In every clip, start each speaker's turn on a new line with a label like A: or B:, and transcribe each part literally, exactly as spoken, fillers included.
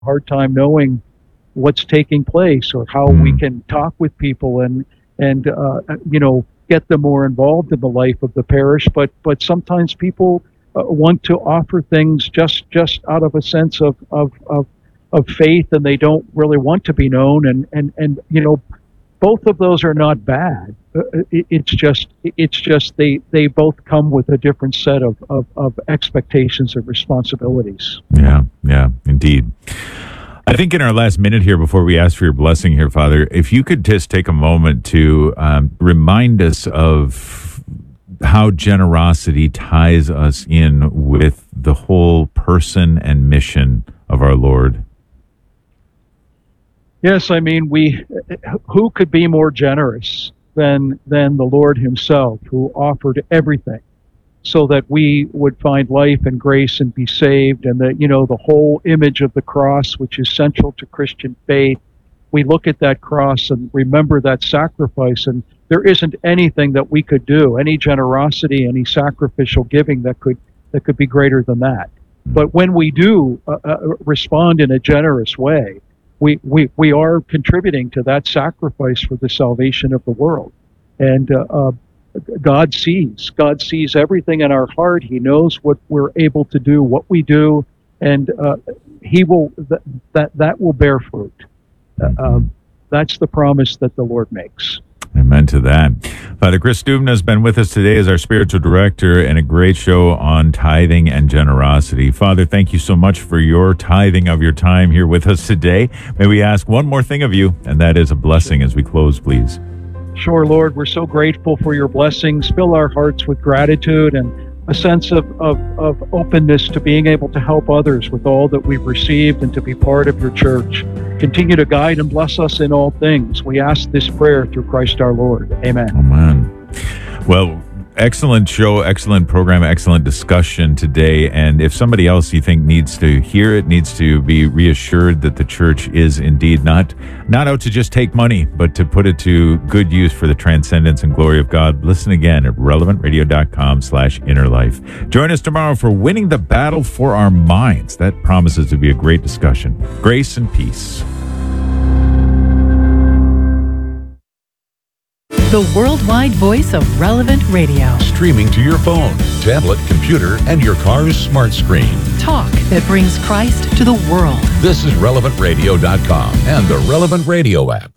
A: hard time knowing what's taking place or how
B: Mm.
A: we can talk with people and and uh, you know get them more involved in the life of the parish. But but sometimes people uh, want to offer things just just out of a sense of of of, of faith, and they don't really want to be known. And and and you know, both of those are not bad. Uh, it, it's just it's just they they both come with a different set of of, of expectations and responsibilities.
B: Yeah, yeah, indeed. I think in our last minute here, before we ask for your blessing here, Father, if you could just take a moment to um, remind us of how generosity ties us in with the whole person and mission of our Lord.
A: Yes, I mean, we who could be more generous than than the Lord himself, who offered everything so that we would find life and grace and be saved. And that, you know, the whole image of the cross, which is central to Christian faith, we look at that cross and remember that sacrifice, and there isn't anything that we could do, any generosity, any sacrificial giving that could that could be greater than that. But when we do uh, uh, respond in a generous way, we, we, we are contributing to that sacrifice for the salvation of the world. And uh, uh, God sees. God sees everything in our heart. He knows what we're able to do, what we do, and uh, He will th- that that will bear fruit. Uh, um, that's the promise that the Lord makes.
B: Amen to that. Father Chris Dubna has been with us today as our spiritual director, and a great show on tithing and generosity. Father, thank you so much for your tithing of your time here with us today. May we ask one more thing of you, and that is a blessing as we close, please.
A: Sure, Lord, we're so grateful for your blessings. Fill our hearts with gratitude and a sense of, of, of openness to being able to help others with all that we've received and to be part of your church. Continue to guide and bless us in all things. We ask this prayer through Christ our Lord. Amen.
B: Amen. Well, excellent show, excellent program, excellent discussion today. And if somebody else you think needs to hear it, needs to be reassured that the church is indeed not not out to just take money, but to put it to good use for the transcendence and glory of God, listen again at relevant radio dot com slash inner life. Join us tomorrow for Winning the Battle for Our Minds. That promises to be a great discussion. Grace and peace.
C: The worldwide voice of Relevant Radio.
D: Streaming to your phone, tablet, computer, and your car's smart screen.
C: Talk that brings Christ to the world.
D: This is relevant radio dot com and the Relevant Radio app.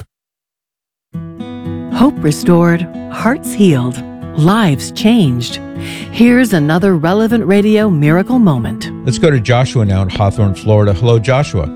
C: Hope restored, hearts healed, lives changed. Here's another Relevant Radio miracle moment.
E: Let's go to Joshua now in Hawthorne, Florida. Hello, Joshua.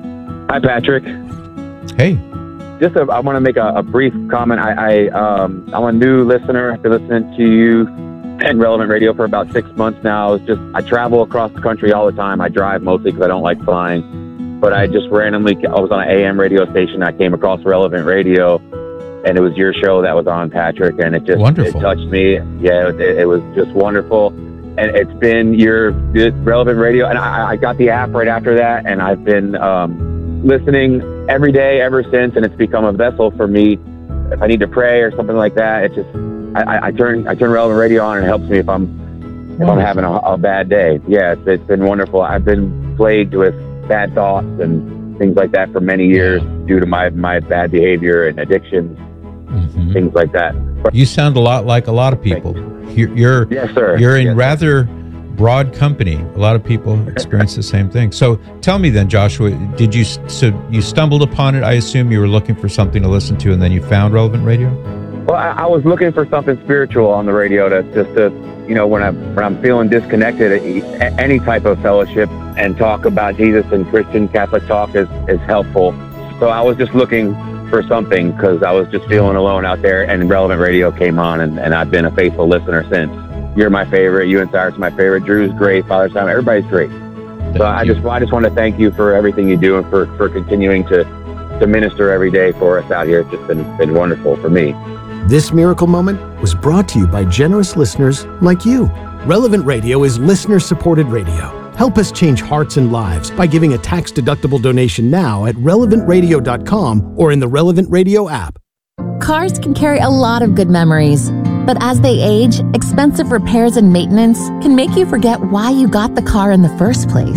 F: Hi, Patrick.
E: Hey.
F: Just a, I want to make a, a brief comment. I, I um, I'm a new listener. I've been listening to you and Relevant Radio for about six months now. It's just I travel across the country all the time. I drive mostly because I don't like flying. But I just randomly I was on an A M radio station. I came across Relevant Radio, and it was your show that was on, Patrick, and it just
E: wonderful.
F: It touched me. Yeah, it, it was just wonderful. And it's been your Relevant Radio, and I, I got the app right after that, and I've been um, listening every day ever since, and it's become a vessel for me. If I need to pray or something like that, it just I, I turn I turn Relevant Radio on, and it helps me if I'm if I'm having a, a bad day. Yeah, it's, it's been wonderful. I've been plagued with bad thoughts and things like that for many years due to my my bad behavior and addictions, mm-hmm. things like that. But
E: you sound a lot like a lot of people. You're, you're
F: yes, sir.
E: You're in
F: yes,
E: rather broad company. A lot of people experience the same thing. So tell me then, Joshua, did you so you stumbled upon it? I assume you were looking for something to listen to, and then you found Relevant Radio.
F: Well, I, I was looking for something spiritual on the radio to just to, you know, when I'm when I'm feeling disconnected, any type of fellowship and talk about Jesus and Christian Catholic talk is, is helpful. So I was just looking for something because I was just feeling alone out there, and Relevant Radio came on, and, and I've been a faithful listener since. You're my favorite. You and Cyrus are my favorite. Drew's great. Father Simon, everybody's great.
E: Thank
F: so I
E: you.
F: just I just want to thank you for everything you do and for, for continuing to, to minister every day for us out here. It's just been, been wonderful for me.
G: This miracle moment was brought to you by generous listeners like you. Relevant Radio is listener-supported radio. Help us change hearts and lives by giving a tax-deductible donation now at relevant radio dot com or in the Relevant Radio app.
H: Cars can carry a lot of good memories, but as they age, expensive repairs and maintenance can make you forget why you got the car in the first place.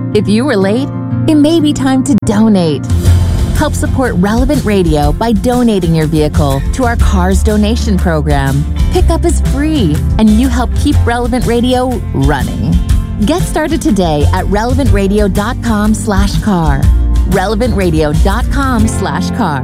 H: If you were late, it may be time to donate. Help support Relevant Radio by donating your vehicle to our Cars donation program. Pickup is free, and you help keep Relevant Radio running. Get started today at relevantradio.com slash car. relevantradio.com slash car.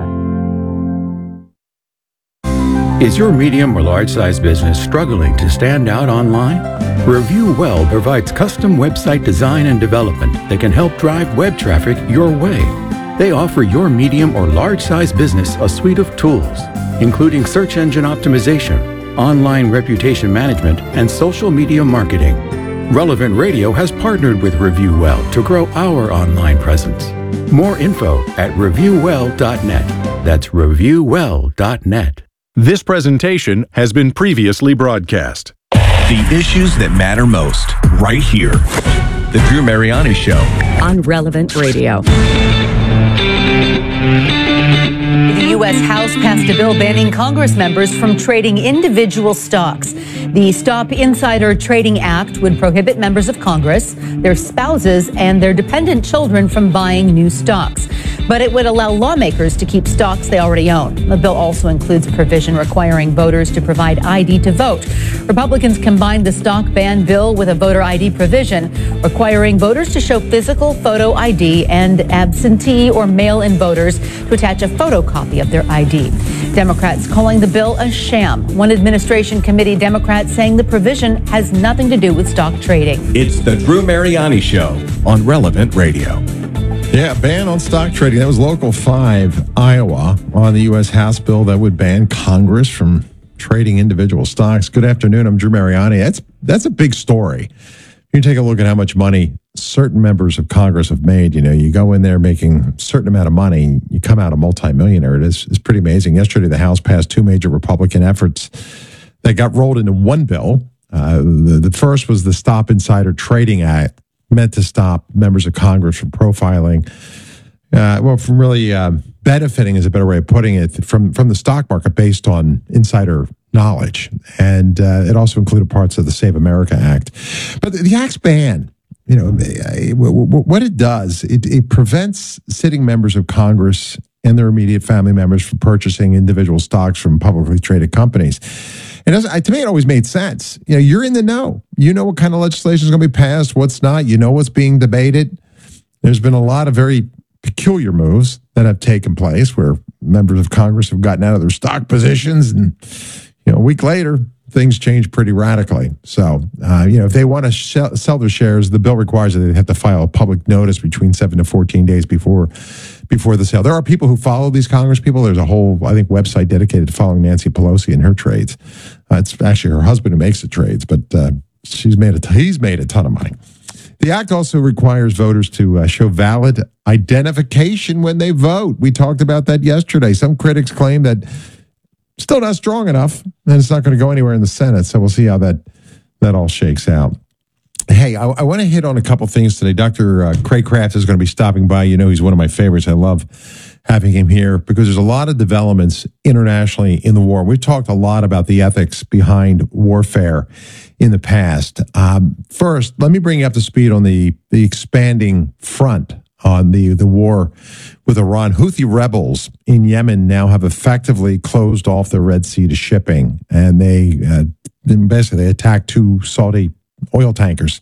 I: Is your medium or large size business struggling to stand out online? Review Well provides custom website design and development that can help drive web traffic your way. They offer your medium or large size business a suite of tools, including search engine optimization, online reputation management, and social media marketing. Relevant Radio has partnered with Review Well to grow our online presence. More info at review well dot net. That's review well dot net.
J: This presentation has been previously broadcast.
K: The issues that matter most, right here. The Drew Mariani Show
L: on Relevant Radio. The U S House passed a bill banning Congress members from trading individual stocks. The Stop Insider Trading Act would prohibit members of Congress, their spouses, and their dependent children from buying new stocks. But it would allow lawmakers to keep stocks they already own. The bill also includes a provision requiring voters to provide I D to vote. Republicans combined the stock ban bill with a voter I D provision requiring voters to show physical photo I D and absentee or mail-in voters to attach a photocopy of their I D. Democrats calling the bill a sham. One administration committee Democrat saying the provision has nothing to do with stock trading.
K: It's the Drew Mariani Show on Relevant Radio.
M: Yeah, ban on stock trading. That was Local five, Iowa, on the U S House bill that would ban Congress from trading individual stocks. Good afternoon. I'm Drew Mariani. That's that's a big story. You take a look at how much money certain members of Congress have made. You know, you go in there making a certain amount of money, you come out a multimillionaire. It is it's pretty amazing. Yesterday, the House passed two major Republican efforts that got rolled into one bill. Uh, the, the first was the Stop Insider Trading Act, meant to stop members of Congress from profiling, uh, well, from really uh, benefiting is a better way of putting it, from, from the stock market based on insider knowledge. And uh, it also included parts of the Save America Act. But the, the Act's ban, you know, what it does, it, it prevents sitting members of Congress and their immediate family members from purchasing individual stocks from publicly traded companies. It doesn't, to me, it always made sense. You know, you're in the know. You know what kind of legislation is going to be passed, what's not. You know what's being debated. There's been a lot of very peculiar moves that have taken place where members of Congress have gotten out of their stock positions, and you know, a week later, things change pretty radically. So, uh, you know, if they want to sh- sell their shares, the bill requires that they have to file a public notice between seven to fourteen days before before the sale. There are people who follow these Congress people. There's a whole, I think, website dedicated to following Nancy Pelosi and her trades. Uh, it's actually her husband who makes the trades, but uh, she's made a t- he's made a ton of money. The act also requires voters to uh, show valid identification when they vote. We talked about that yesterday. Some critics claim that still not strong enough, and it's not going to go anywhere in the Senate. So we'll see how that that all shakes out. Hey, I, I want to hit on a couple things today. Doctor Uh, Craig Kraft is going to be stopping by. You know, he's one of my favorites. I love having him here because there's a lot of developments internationally in the war. We've talked a lot about the ethics behind warfare in the past. Um, first, let me bring you up to speed on the, the expanding front on the, the war with Iran. Houthi rebels in Yemen now have effectively closed off the Red Sea to shipping, and they uh, basically they attacked two Saudi oil tankers,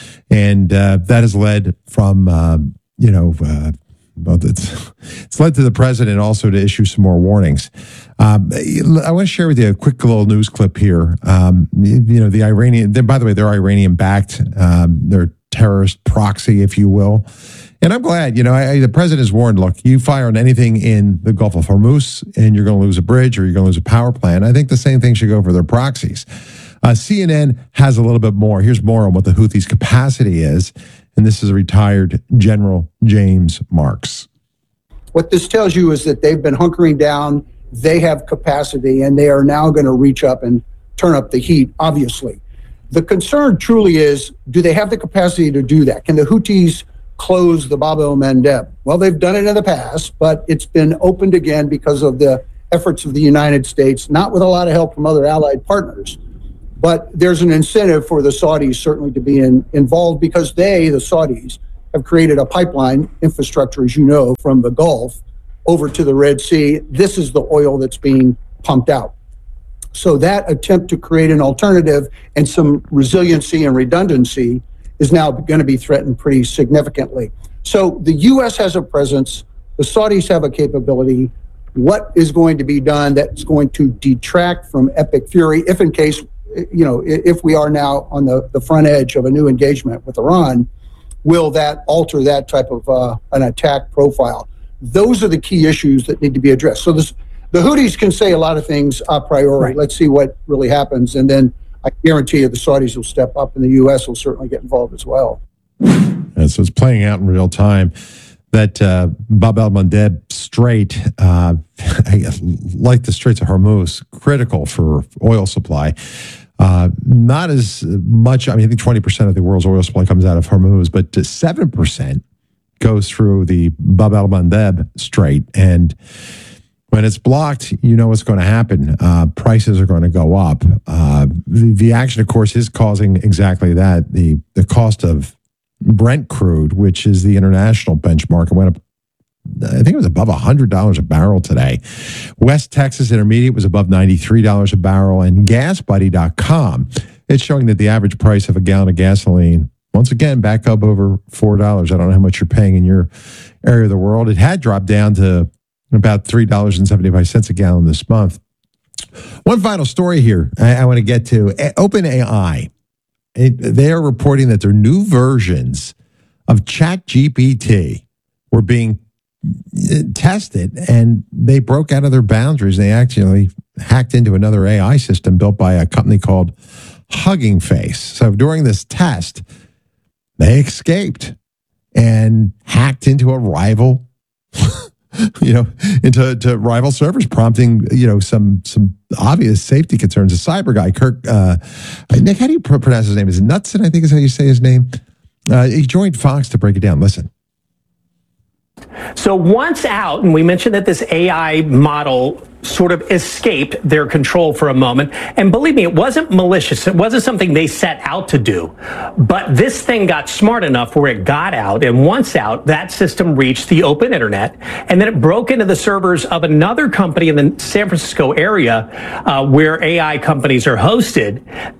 M: and uh, that has led from uh, you know uh, well, it's, it's led to the president also to issue some more warnings. Um, I want to share with you a quick little news clip here. Um, you know, the Iranian, by the way, they're Iranian backed. Um, they're terrorist proxy, if you will. And I'm glad, you know, I, the president has warned, look, you fire on anything in the Gulf of Hormuz and you're going to lose a bridge or you're going to lose a power plant. I think the same thing should go for their proxies. Uh, C N N has a little bit more. Here's more on what the Houthis' capacity is. And this is retired General James Marks.
N: What this tells you is that they've been hunkering down. They have capacity, and they are now going to reach up and turn up the heat, obviously. The concern truly is, do they have the capacity to do that? Can the Houthis close the Bab el-Mandeb? Well, they've done it in the past, but it's been opened again because of the efforts of the United States, not with a lot of help from other allied partners. But there's an incentive for the Saudis certainly to be in, involved because they, the Saudis, have created a pipeline infrastructure, as you know, from the Gulf over to the Red Sea. This is the oil that's being pumped out. So that attempt to create an alternative and some resiliency and redundancy is now going to be threatened pretty significantly. So the U S has a presence, the Saudis have a capability. What is going to be done that's going to detract from epic fury, if in case, you know, if we are now on the, the front edge of a new engagement with Iran, will that alter that type of uh, an attack profile? Those are the key issues that need to be addressed. So this, the Houthis can say a lot of things a priori. Right. Let's see what really happens. And then I guarantee you the Saudis will step up and the U S will certainly get involved as well.
M: And so it's playing out in real time. That uh, Bab el-Mandeb Strait, uh, like the Straits of Hormuz, critical for oil supply. Uh, not as much, I mean, I think twenty percent of the world's oil supply comes out of Hormuz, but seven percent goes through the Bab el-Mandeb Strait. And when it's blocked, you know what's going to happen. Uh, prices are going to go up. Uh, the, the action, of course, is causing exactly that. The, the cost of Brent crude, which is the international benchmark, it went up, I think it was above one hundred dollars a barrel today. West Texas Intermediate was above ninety-three dollars a barrel. And gas buddy dot com, it's showing that the average price of a gallon of gasoline, once again, back up over four dollars. I don't know how much you're paying in your area of the world. It had dropped down to about three dollars and seventy-five cents a gallon this month. One final story here I, I want to get to. OpenAI. It, they are reporting that their new versions of ChatGPT were being tested, and they broke out of their boundaries. They actually hacked into another A I system built by a company called Hugging Face. So during this test, they escaped and hacked into a rival, you know, into to rival servers, prompting, you know, some some obvious safety concerns. A cyber guy, Kirk, uh, Nick, how do you pronounce his name? Is it Knudsen, I think is how you say his name? Uh, he joined Fox to break it down. Listen.
O: So once out, and we mentioned that this A I model sort of escaped their control for a moment. And believe me, it wasn't malicious. It wasn't something they set out to do. But this thing got smart enough where it got out. And once out, that system reached the open internet. And then it broke into the servers of another company in the San Francisco area uh, where A I companies are hosted.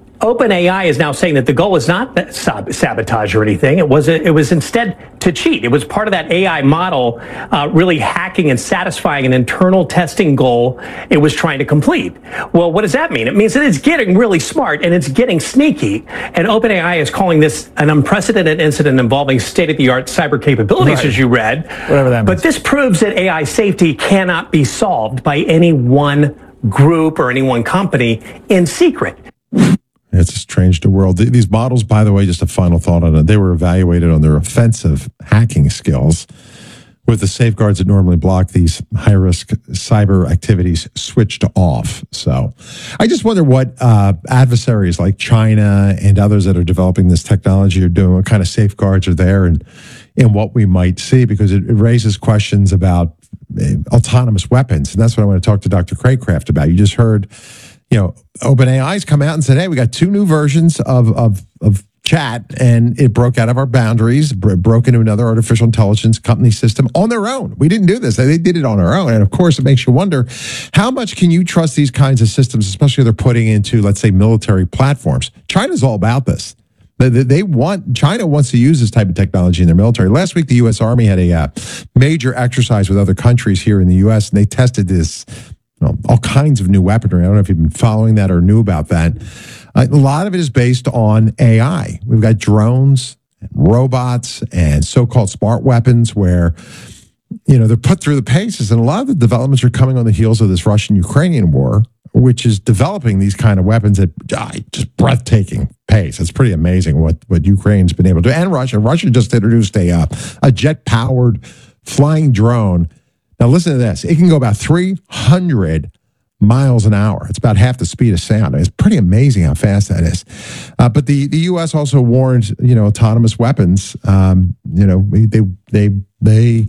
O: OpenAI is now saying that the goal was not sabotage or anything. It was it was instead to cheat. It was part of that A I model uh, really hacking and satisfying an internal testing goal it was trying to complete. Well, what does that mean? It means that it's getting really smart and it's getting sneaky. And OpenAI is calling this an unprecedented incident involving state-of-the-art cyber capabilities, right, as you read. Whatever that means. But this proves that A I safety cannot be solved by any one group or any one company in secret.
M: It's a strange to world. These models, by the way, just a final thought on it, they were evaluated on their offensive hacking skills with the safeguards that normally block these high-risk cyber activities switched off. So I just wonder what uh, adversaries like China and others that are developing this technology are doing, what kind of safeguards are there, and, and what we might see, because it, it raises questions about uh, autonomous weapons. And that's what I want to talk to Doctor Craycraft about. You just heard, you know, OpenAI's come out and said, hey, we got two new versions of, of, of chat, and it broke out of our boundaries, broke into another artificial intelligence company system on their own. We didn't do this. They did it on their own. And of course, it makes you wonder, how much can you trust these kinds of systems, especially if they're putting into, let's say, military platforms? China's all about this. They, they want, China wants to use this type of technology in their military. Last week, the U S Army had a uh, major exercise with other countries here in the U S, and they tested this, well, all kinds of new weaponry. I don't know if you've been following that or knew about that. Uh, a lot of it is based on A I. We've got drones, and robots, and so-called smart weapons where, you know, they're put through the paces. And a lot of the developments are coming on the heels of this Russian-Ukrainian war, which is developing these kind of weapons at uh, just breathtaking pace. It's pretty amazing what, what Ukraine's been able to do. And Russia. Russia just introduced a, uh, a jet-powered flying drone. Now, listen to this. It can go about three hundred miles an hour. It's about half the speed of sound. It's pretty amazing how fast that is. Uh, but the, the U S also warned, you know, autonomous weapons, um, you know, they, they, they,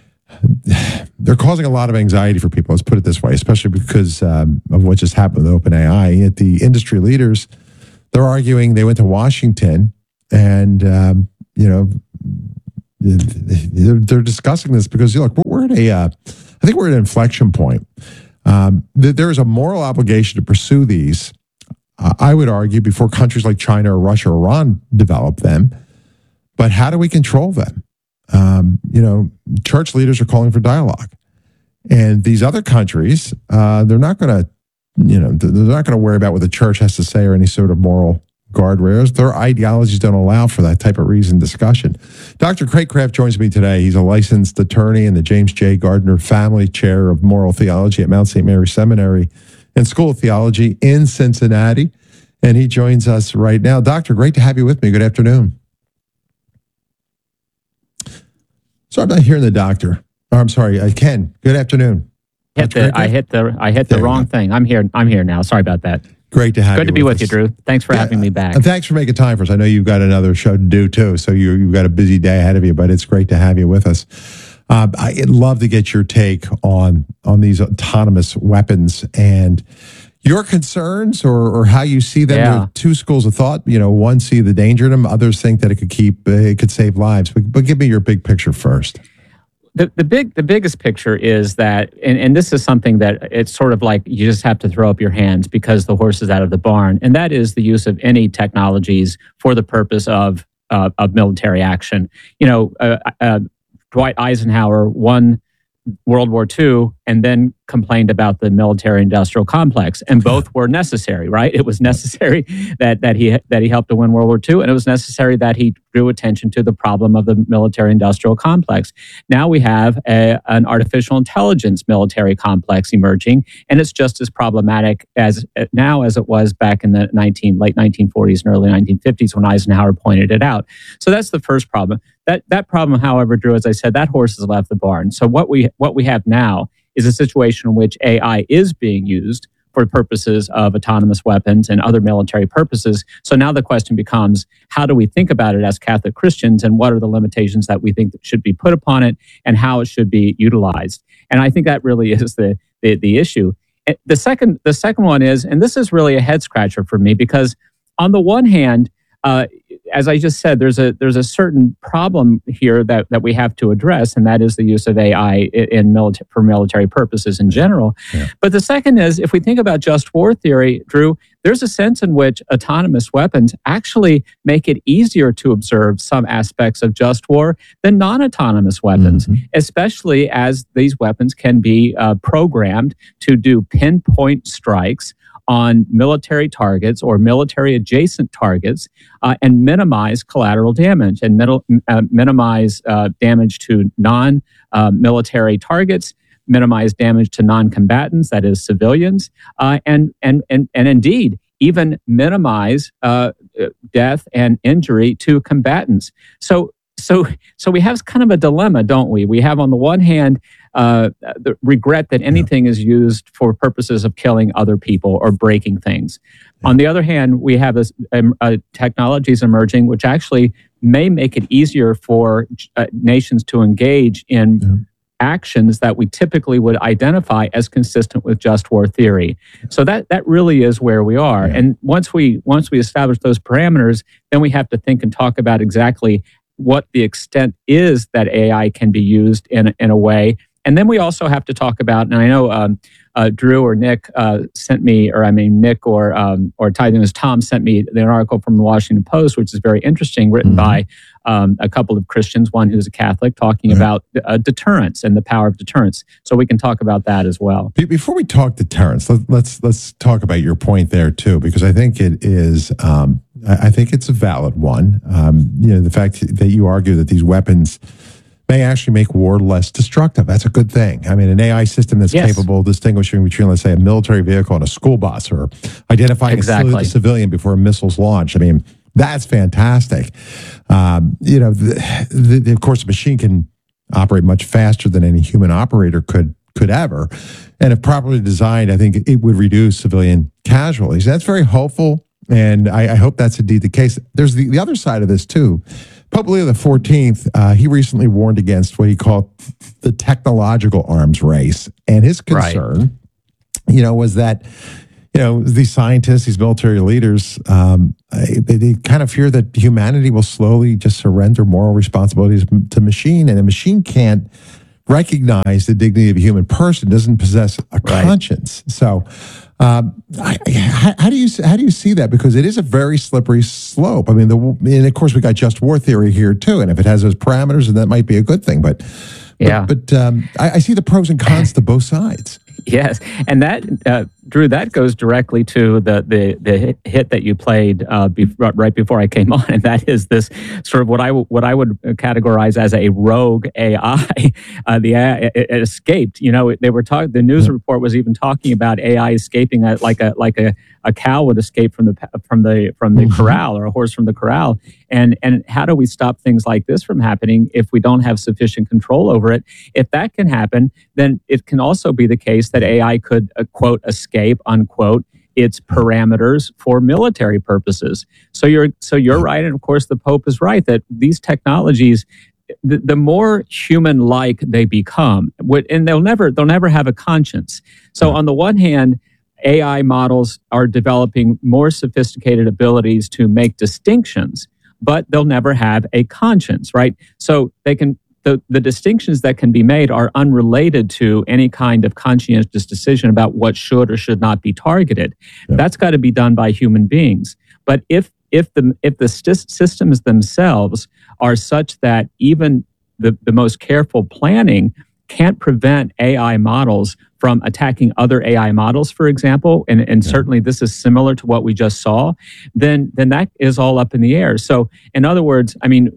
M: they're causing a lot of anxiety for people. Let's put it this way, especially because um, of what just happened with OpenAI. Yet the industry leaders, they're arguing, they went to Washington and, um, you know, they're, they're discussing this because look, we're at a, uh, I think we're at an inflection point. Um, there is a moral obligation to pursue these. Uh, I would argue before countries like China or Russia or Iran develop them. But how do we control them? Um, you know, church leaders are calling for dialogue, and these other countries, uh, they're not going to, you know, they're not going to worry about what the church has to say or any sort of moral guardrails. Their ideologies don't allow for that type of reasoned discussion. Doctor Craig Kraft joins me today. He's a licensed attorney and the James J. Gardner Family Chair of Moral Theology at Mount Saint Mary Seminary and School of Theology in Cincinnati. And he joins us right now. Doctor, great to have you with me. Good afternoon. So I'm not hearing the doctor. Oh, I'm sorry, I Ken. Good afternoon.
P: Hit the, I hit the I hit the wrong thing. I'm here. I'm here now. Sorry about that.
M: Great to have
P: Good
M: you.
P: Good to be with
M: us.
P: you, Drew. Thanks for yeah, having me back.
M: And thanks for making time for us. I know you've got another show to do too, so you, you've got a busy day ahead of you, but it's great to have you with us. Uh, I'd love to get your take on, on these autonomous weapons and your concerns or, or how you see them.
P: Yeah.
M: There are two schools of thought. You know, one see the danger in them, others think that it could keep, uh, it could save lives. But, but give me your big picture first.
P: The, the big the biggest picture is that, and, and this is something that it's sort of like you just have to throw up your hands because the horse is out of the barn, and that is the use of any technologies for the purpose of uh, of military action. You know, uh, uh, Dwight Eisenhower won World War Two and then complained about the military-industrial complex, and both were necessary, right? It was necessary that that he that he helped to win World War Two, and it was necessary that he drew attention to the problem of the military-industrial complex. Now we have a, an artificial intelligence military complex emerging, and it's just as problematic as now as it was back in the nineteen late nineteen forties and early nineteen fifties when Eisenhower pointed it out. So that's the first problem. That that problem, however, Drew, as I said, that horse has left the barn. So what we what we have now is a situation in which A I is being used for purposes of autonomous weapons and other military purposes. So now the question becomes, how do we think about it as Catholic Christians, and what are the limitations that we think that should be put upon it, and how it should be utilized? And I think that really is the the, the issue. The second the second one is, and this is really a head scratcher for me, because on the one hand, Uh, as I just said, there's a there's a certain problem here that, that we have to address, and that is the use of A I in military for military purposes in general. Yeah. But the second is, if we think about just war theory, Drew, there's a sense in which autonomous weapons actually make it easier to observe some aspects of just war than non-autonomous weapons, mm-hmm. especially as these weapons can be uh, programmed to do pinpoint strikes on military targets or military adjacent targets uh, and minimize collateral damage and middle, uh, minimize uh, damage to non-military uh, targets, minimize damage to non-combatants, that is civilians, uh, and, and, and, and indeed even minimize uh, death and injury to combatants. So So, so we have kind of a dilemma, don't we? We have on the one hand uh, the regret that anything is used for purposes of killing other people or breaking things. On the other hand, we have this, um, uh, technologies emerging which actually may make it easier for uh, nations to engage in yeah. actions that we typically would identify as consistent with just war theory. So that that really is where we are. Yeah. And once we once we establish those parameters, then we have to think and talk about exactly what the extent is that A I can be used in in a way. And then we also have to talk about, and I know um, uh, Drew or Nick uh, sent me, or I mean Nick or um, or Tithing as Tom sent me an article from the Washington Post, which is very interesting, written mm-hmm. by um, a couple of Christians, one who's a Catholic, talking mm-hmm. about uh, deterrence and the power of deterrence. So we can talk about that as well.
M: Before we talk deterrence, let, let's let's talk about your point there too, because I think it is. Um, I think it's a valid one. Um, you know, the fact that you argue that these weapons may actually make war less destructive. That's a good thing. I mean, an A I system that's yes. capable of distinguishing between, let's say, a military vehicle and a school bus, or identifying exactly. a civilian before a missile's launched. I mean, that's fantastic. Um, you know, the, the, of course, a machine can operate much faster than any human operator could could ever. And if properly designed, I think it would reduce civilian casualties. That's very hopeful. And I, I hope that's indeed the case. There's the, the other side of this, too. Pope Leo the fourteenth, uh, he recently warned against what he called the technological arms race. And his concern, right. you know, was that, you know, these scientists, these military leaders, um, they, they kind of fear that humanity will slowly just surrender moral responsibilities to machine, and a machine can't recognize the dignity of a human person, doesn't possess a
P: Right.
M: conscience. So, um, I, how, how do you how do you see that? Because it is a very slippery slope. I mean, the and of course we got just war theory here too, and if it has those parameters, then that might be a good thing. But
P: Yeah.
M: but, but um, I, I see the pros and cons to both sides.
P: Yes, and that uh, Drew, that goes directly to the the the hit that you played uh, be, right before I came on, and that is this sort of what I w- what I would categorize as a rogue A I. Uh, the A I, it, it escaped. You know, they were talking. The news report was even talking about A I escaping a, like a like a, a cow would escape from the from the from the corral, or a horse from the corral. And and how do we stop things like this from happening if we don't have sufficient control over it? If that can happen, then it can also be the case that A I could, uh, quote, escape, unquote, its parameters for military purposes. So you're so you're right, and of course the Pope is right that these technologies, the, the more human-like they become, what, and they'll never they'll never have a conscience. So on the one hand, A I models are developing more sophisticated abilities to make distinctions, but they'll never have a conscience, right? So they can. The, the distinctions that can be made are unrelated to any kind of conscientious decision about what should or should not be targeted. Yeah. That's got to be done by human beings. But if if the if the st- systems themselves are such that even the, the most careful planning can't prevent A I models from attacking other A I models, for example, and, and yeah. certainly this is similar to what we just saw, then then that is all up in the air. So in other words, I mean,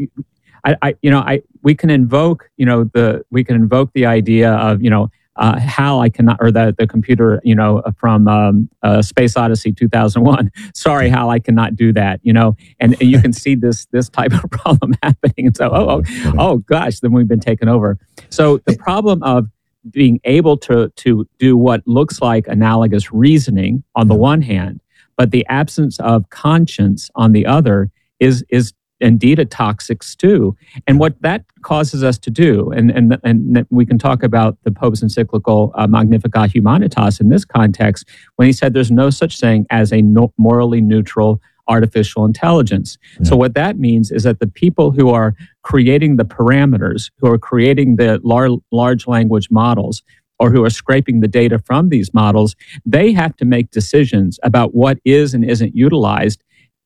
P: I, I, you know, I we can invoke, you know, the we can invoke the idea of, you know, uh, Hal, I cannot, or the the computer, you know, from um, uh, Space Odyssey two thousand one. Sorry, Hal, I cannot do that, you know, and, and you can see this this type of problem happening. And so, oh, oh, oh, gosh, then we've been taken over. So the problem of being able to to do what looks like analogous reasoning on the one hand, but the absence of conscience on the other is is indeed a toxic stew. And what that causes us to do, and and and we can talk about the Pope's encyclical uh, Magnificat Humanitas in this context, when he said there's no such thing as a no, morally neutral artificial intelligence. Yeah. So what that means is that the people who are creating the parameters, who are creating the lar- large language models, or who are scraping the data from these models, they have to make decisions about what is and isn't utilized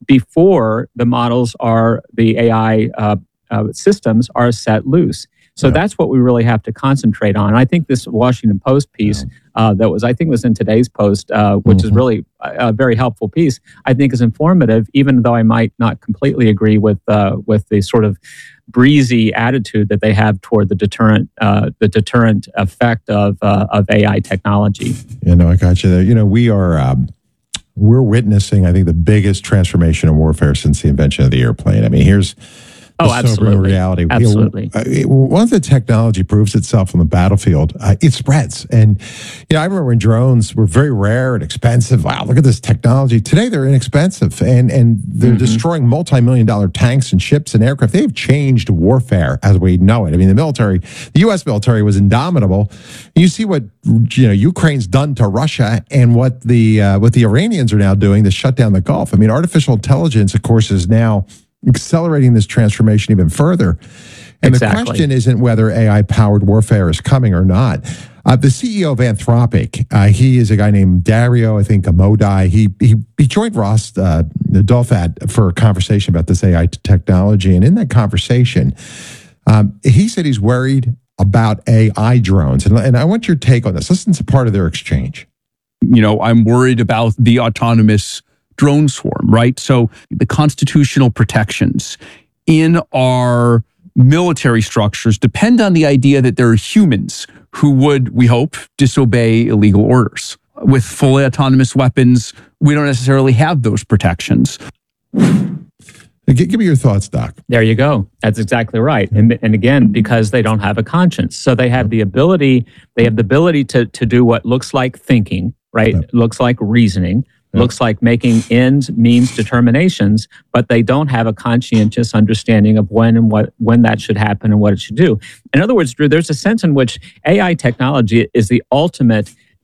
P: before the models are, the A I uh, uh, systems are set loose. So yeah. that's what we really have to concentrate on. And I think this Washington Post piece yeah. uh, that was, I think was in today's Post, uh, which mm-hmm. is really a, a very helpful piece, I think is informative, even though I might not completely agree with uh, with the sort of breezy attitude that they have toward the deterrent uh, the deterrent effect of uh, of A I technology.
M: You know, I got you there. You know, we are um, we're witnessing, I think, the biggest transformation in warfare since the invention of the airplane. I mean, here's the
P: oh, absolutely.
M: sobering reality.
P: Absolutely.
M: You know, once the technology proves itself on the battlefield, uh, it spreads. And, you know, I remember when drones were very rare and expensive. Wow, look at this technology. Today, they're inexpensive, and, and they're mm-hmm. destroying multi-million dollar tanks and ships and aircraft. They've changed warfare as we know it. I mean, the military, the U S military was indomitable. You see what, you know, Ukraine's done to Russia and what the, uh, what the Iranians are now doing to shut down the Gulf. I mean, artificial intelligence, of course, is now accelerating this transformation even further. And
P: exactly.
M: the question isn't whether A I-powered warfare is coming or not. Uh, the C E O of Anthropic, uh, he is a guy named Dario, I think, Amodai. He he, he joined Ross uh, Douthat for a conversation about this A I technology. And in that conversation, um, he said he's worried about A I drones. And, and I want your take on this. Listen to part of their exchange.
Q: You know, I'm worried about the autonomous drone swarm, right? So the constitutional protections in our military structures depend on the idea that there are humans who would, we hope, disobey illegal orders. With fully autonomous weapons, we don't necessarily have those protections.
M: Give me your thoughts, Doc.
P: There you go. That's exactly right. And, and again, because they don't have a conscience. So they have the ability, they have the ability to, to do what looks like thinking, right? It looks like reasoning. Yep. Looks like making ends means determinations, but they don't have a conscientious understanding of when and what when that should happen and what it should do. In other words, Drew, there's a sense in which A I technology is the ultimate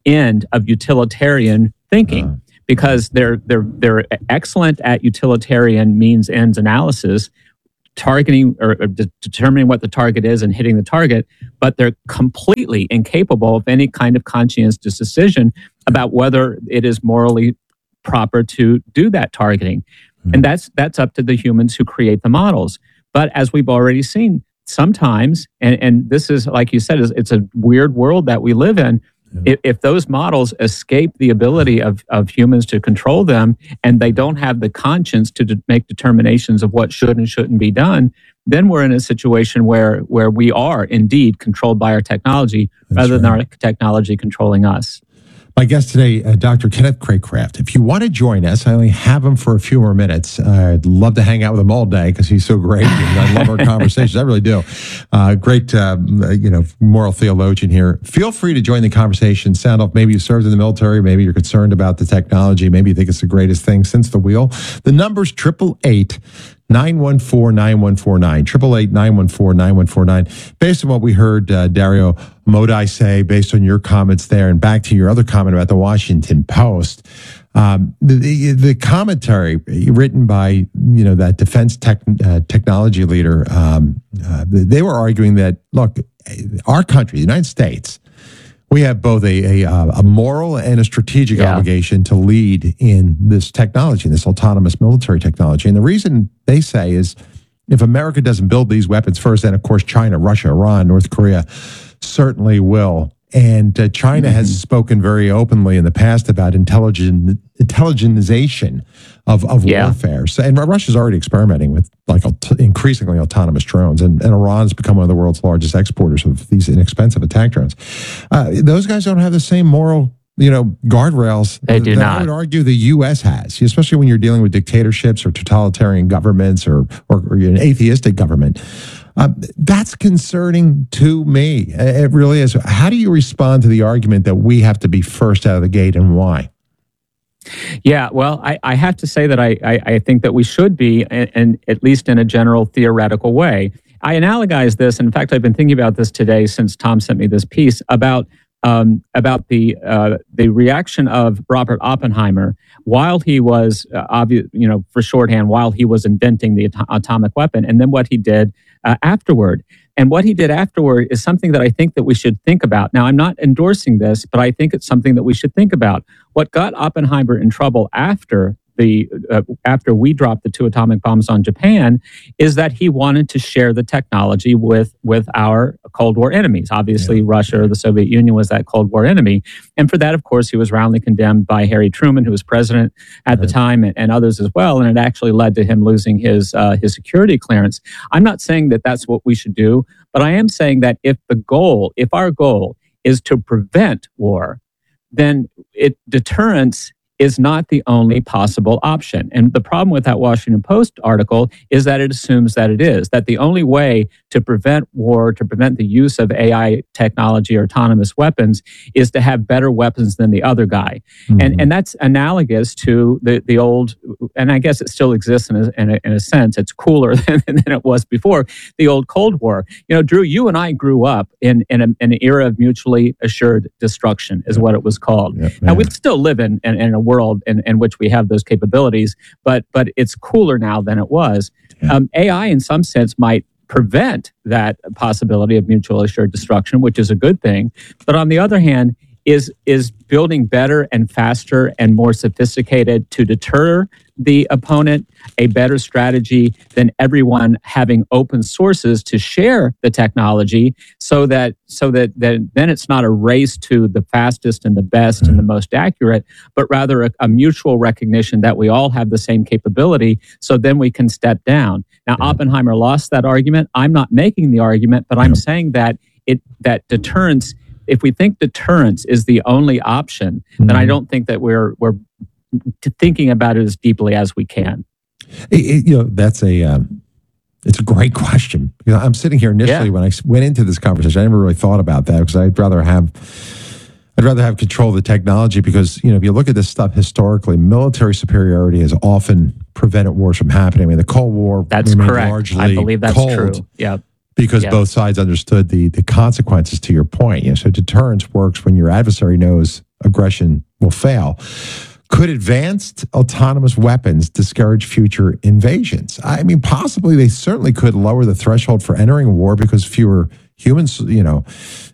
P: end of utilitarian thinking, because they're they're they're excellent at utilitarian means ends analysis, targeting or, or de- determining what the target is and hitting the target, but they're completely incapable of any kind of conscientious decision about whether it is morally proper to do that targeting. Mm-hmm. And that's that's up to the humans who create the models. But as we've already seen, sometimes, and, and this is, like you said, is it's a weird world that we live in. If, if those models escape the ability of, of humans to control them, and they don't have the conscience to de- make determinations of what should and shouldn't be done, then we're in a situation where where we are indeed controlled by our technology
M: That's
P: rather
M: right.
P: than our technology controlling us.
M: My guest today, uh, Doctor Kenneth Craycraft. If you want to join us, I only have him for a few more minutes. Uh, I'd love to hang out with him all day because he's so great. And I love our conversations. I really do. Uh, great, um, uh, you know, moral theologian here. Feel free to join the conversation. Sound off. Maybe you served in the military. Maybe you're concerned about the technology. Maybe you think it's the greatest thing since the wheel. The number's triple eight. nine one four, nine one four nine, triple eight, nine one four, nine one four nine. Based on what we heard uh, Dario Modi say, based on your comments there, and back to your other comment about the Washington Post, um, the, the the commentary written by you know that defense tech, uh, technology leader, um, uh, they were arguing that, look, our country, the United States, we have both a, a, a moral and a strategic
P: Yeah.
M: obligation to lead in this technology, this autonomous military technology. And the reason they say is if America doesn't build these weapons first, then of course China, Russia, Iran, North Korea certainly will. And uh, China
P: Mm-hmm.
M: has spoken very openly in the past about intelligent intelligentization of, of
P: Yeah.
M: warfare. So, and Russia's already experimenting with like aut- increasingly autonomous drones, and, and Iran's become one of the world's largest exporters of these inexpensive attack drones. Uh, those guys don't have the same moral, you know, guardrails
P: They do
M: that
P: not.
M: I would argue the U S has, especially when you're dealing with dictatorships or totalitarian governments or or, or an atheistic government. Um, that's concerning to me. It really is. How do you respond to the argument that we have to be first out of the gate, and why?
P: Yeah, well, I, I have to say that I, I, I think that we should be, and, and at least in a general theoretical way. I analogize this, and in fact, I've been thinking about this today since Tom sent me this piece about um, about the uh, the reaction of Robert Oppenheimer while he was uh, obvious, you know, for shorthand, while he was inventing the ato- atomic weapon, and then what he did uh, afterward. And what he did afterward is something that I think that we should think about. Now, I'm not endorsing this, but I think it's something that we should think about. What got Oppenheimer in trouble after the uh, after we dropped the two atomic bombs on Japan is that he wanted to share the technology with with our Cold War enemies. Obviously, yeah. Russia or the Soviet Union was that Cold War enemy. And for that, of course, he was roundly condemned by Harry Truman, who was president at right. the time, and, and others as well. And it actually led to him losing his uh, his security clearance. I'm not saying that that's what we should do, but I am saying that if the goal, if our goal is to prevent war, then it deterrence is not the only possible option. And the problem with that Washington Post article is that it assumes that it is, that the only way to prevent war, to prevent the use of A I technology or autonomous weapons is to have better weapons than the other guy. Mm-hmm. And and that's analogous to the, the old, and I guess it still exists in a, in a, in a sense, it's cooler than, than it was before, the old Cold War. You know, Drew, you and I grew up in, in, a, in an era of mutually assured destruction is what it was called. Yep, now, we still live in, in, in a world in, in which we have those capabilities, but but it's cooler now than it was. Um, A I, in some sense, might prevent that possibility of mutually assured destruction, which is a good thing. But on the other hand, is is building better and faster and more sophisticated to deter the opponent a better strategy than everyone having open sources to share the technology, so that so that, that then it's not a race to the fastest and the best and the most accurate, but rather a, a mutual recognition that we all have the same capability, so then we can step down. Now, Oppenheimer lost that argument. I'm not making the argument, but I'm saying that it that deterrence, if we think deterrence is the only option, mm-hmm. then I don't think that we're we're thinking about it as deeply as we can.
M: It, it, you know, that's a um, it's a great question. You know, I'm sitting here initially yeah. when I went into this conversation, I never really thought about that because I'd rather have I'd rather have control of the technology because, you know, if you look at this stuff historically, military superiority has often prevented wars from happening. I mean, the Cold War
P: that's
M: remained
P: correct.
M: largely
P: I believe that's
M: cold.
P: true. Yeah.
M: Because
P: yeah.
M: both sides understood the the consequences, to your point. You know, so deterrence works when your adversary knows, aggression will fail. Could advanced autonomous weapons discourage future invasions? I mean, possibly they certainly could lower the threshold for entering war because fewer humans, you know,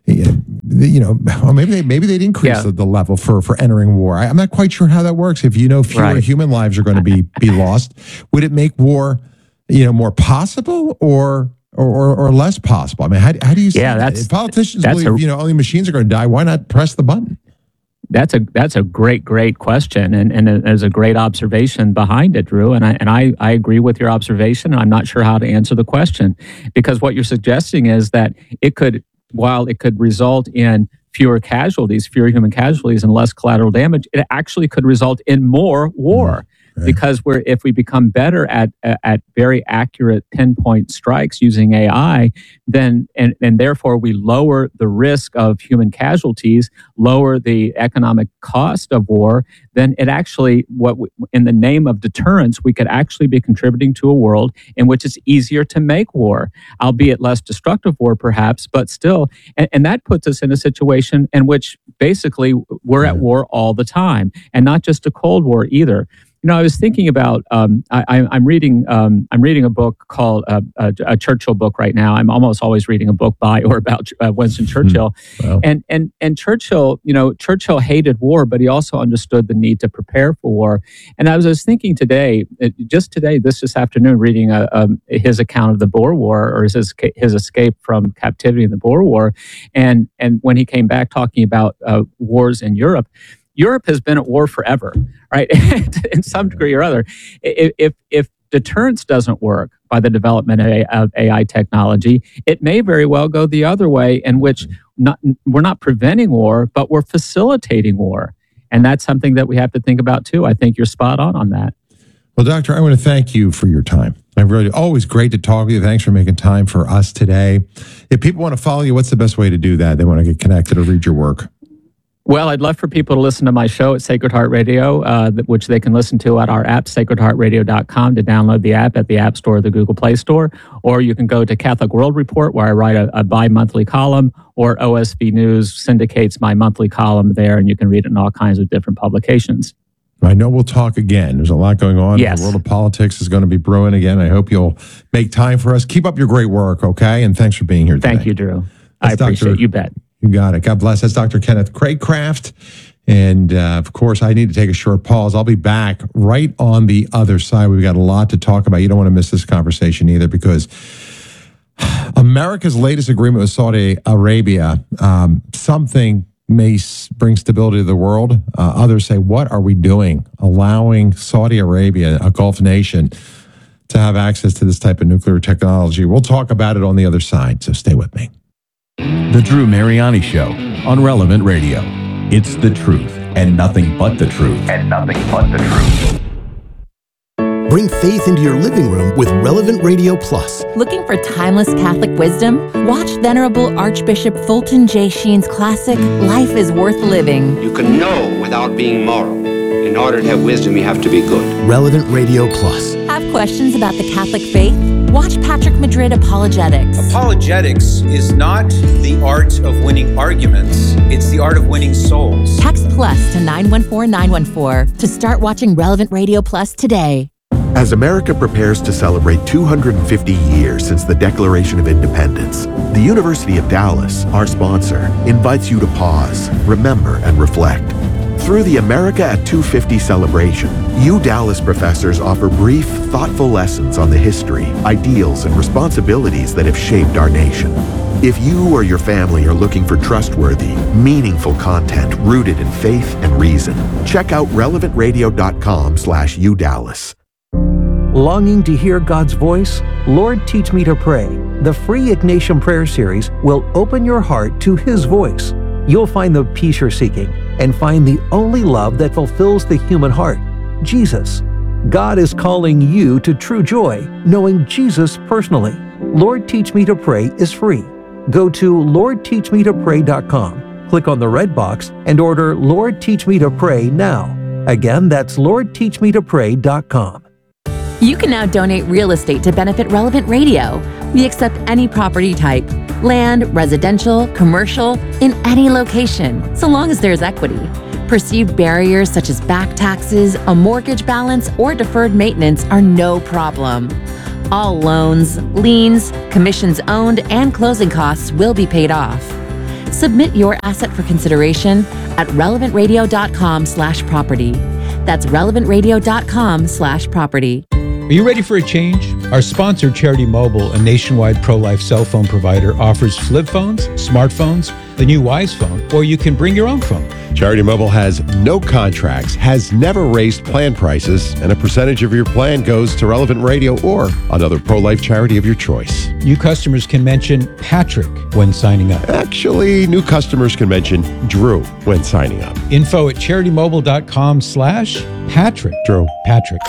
M: you know, or maybe they maybe they'd increase
P: Yeah.
M: the, the level for for entering war. I, I'm not quite sure how that works. If you know fewer
P: Right.
M: human lives are going to be be lost, would it make war, you know, more possible or or or, or less possible? I mean, how, how do you? See
P: Yeah,
M: that?
P: that's-
M: If politicians
P: that's
M: believe
P: a-
M: you know only machines are going to die, why not press the button?
P: That's a that's a great great question, and and there's a great observation behind it, Drew. And I and I I agree with your observation. I'm not sure how to answer the question, because what you're suggesting is that it could, while it could result in fewer casualties, fewer human casualties, and less collateral damage, it actually could result in more war. Because we're if we become better at at very accurate pinpoint strikes using A I, then and and therefore we lower the risk of human casualties, lower the economic cost of war, then it actually what we, in the name of deterrence we could actually be contributing to a world in which it's easier to make war, albeit less destructive war perhaps, but still, and, and that puts us in a situation in which basically we're at war all the time, and not just a Cold War either. You know, I was thinking about. Um, I, I'm reading. Um, I'm reading a book called uh, a, a Churchill book right now. I'm almost always reading a book by or about uh, Winston Churchill.
M: Wow.
P: And and and Churchill. You know, Churchill hated war, but he also understood the need to prepare for war. And I was, I was thinking today, uh, just today, this this afternoon, reading a, um, his account of the Boer War or his escape, his escape from captivity in the Boer War, and and when he came back talking about uh, wars in Europe. Europe has been at war forever, right? In some degree or other. If, if, if deterrence doesn't work by the development of A I technology, it may very well go the other way, in which not, we're not preventing war, but we're facilitating war. And that's something that we have to think about too. I think you're spot on on that.
M: Well, Doctor, I want to thank you for your time. I really always great to talk with you. Thanks for making time for us today. If people want to follow you, what's the best way to do that? They want to get connected or read your work.
P: Well, I'd love for people to listen to my show at Sacred Heart Radio, uh, which they can listen to at our app, sacred heart radio dot com, to download the app at the App Store or the Google Play Store. Or you can go to Catholic World Report, where I write a, a bi-monthly column, or O S B News syndicates my monthly column there, and you can read it in all kinds of different publications.
M: I know we'll talk again. There's a lot going on.
P: Yes.
M: The world of politics is going to be brewing again. I hope you'll make time for us. Keep up your great work, okay? And thanks for being here today.
P: Thank you, Drew. I
M: That's
P: appreciate
M: Doctor
P: it. You bet.
M: You got it. God bless. That's Doctor Kenneth Craycraft. And uh, of course, I need to take a short pause. I'll be back right on the other side. We've got a lot to talk about. You don't want to miss this conversation either, because America's latest agreement with Saudi Arabia, um, something may s- bring stability to the world. Uh, others say, what are we doing? Allowing Saudi Arabia, a Gulf nation, to have access to this type of nuclear technology. We'll talk about it on the other side, so stay with me.
K: The Drew Mariani Show on Relevant Radio. It's the truth and nothing but the truth. And nothing but the truth.
G: Bring faith into your living room with Relevant Radio Plus.
H: Looking for timeless Catholic wisdom? Watch Venerable Archbishop Fulton J. Sheen's classic, Life is Worth Living.
R: You can know without being moral. In order to have wisdom, you have to be good.
G: Relevant Radio Plus.
H: Have questions about the Catholic faith? Watch Patrick Madrid Apologetics.
S: Apologetics is not the art of winning arguments, it's the art of winning souls.
H: Text plus to nine one four nine one four to start watching Relevant Radio Plus today.
T: As America prepares to celebrate two hundred fifty years since the Declaration of Independence, the University of Dallas, our sponsor, invites you to pause, remember, and reflect. Through the America at two fifty celebration, U Dallas professors offer brief, thoughtful lessons on the history, ideals, and responsibilities that have shaped our nation. If you or your family are looking for trustworthy, meaningful content rooted in faith and reason, check out relevant radio dot com slash U Dallas.
U: Longing to hear God's voice? Lord, Teach Me to Pray. The free Ignatian Prayer Series will open your heart to His voice. You'll find the peace you're seeking and find the only love that fulfills the human heart, Jesus. God is calling you to true joy, knowing Jesus personally. Lord, Teach Me to Pray is free. Go to lord teach me to pray dot com, click on the red box, and order Lord, Teach Me to Pray now. Again, that's lord teach me to pray dot com.
H: You can now donate real estate to benefit Relevant Radio. We accept any property type, land, residential, commercial, in any location, so long as there's equity. Perceived barriers such as back taxes, a mortgage balance, or deferred maintenance are no problem. All loans, liens, commissions owned, and closing costs will be paid off. Submit your asset for consideration at relevantradio.com slash property. That's relevantradio.com slash property.
E: Are you ready for a change? Our sponsor, Charity Mobile, a nationwide pro-life cell phone provider, offers flip phones, smartphones, the new Wise phone, or you can bring your own phone.
A: Charity Mobile has no contracts, has never raised plan prices, and a percentage of your plan goes to Relevant Radio or another pro-life charity of your choice.
E: New customers can mention Patrick when signing up.
A: Actually, new customers can mention Drew when signing up.
E: Info at charitymobile.com slash Patrick.
A: Drew.
E: Patrick.